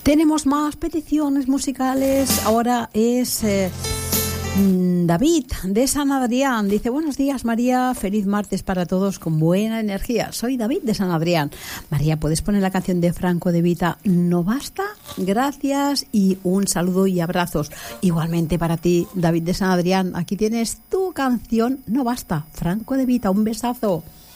Tenemos más peticiones musicales. Ahora es David de San Adrián. Dice: buenos días, María, feliz martes para todos con buena energía. Soy David de San Adrián. María, ¿puedes poner la canción de Franco De Vita, No Basta? Gracias y un saludo y abrazos. Igualmente para ti, David de San Adrián. Aquí tienes tu canción No Basta, Franco De Vita. Un besazo.